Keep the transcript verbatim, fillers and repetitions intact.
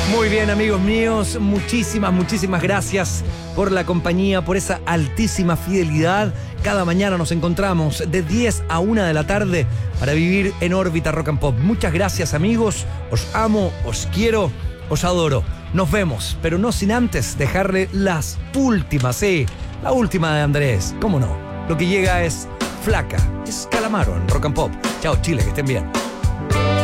Muy bien, amigos míos, muchísimas, muchísimas gracias por la compañía, por esa altísima fidelidad. Cada mañana nos encontramos de diez a una de la tarde para vivir en órbita Rock and Pop. Muchas gracias, amigos. Os amo, os quiero, os adoro. Nos vemos, pero no sin antes dejarle las últimas, sí, la última de Andrés. ¿Cómo no? Lo que llega es Flaca, es Calamaro en Rock and Pop. Chao, Chile, que estén bien.